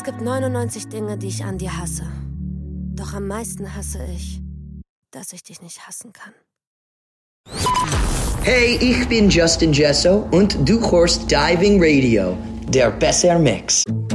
Es gibt 99 Dinge, die ich an dir hasse. Doch am meisten hasse ich, dass ich dich nicht hassen kann. Hey, ich bin Justin Jesso und du hörst Diving Radio, der bessere Mix.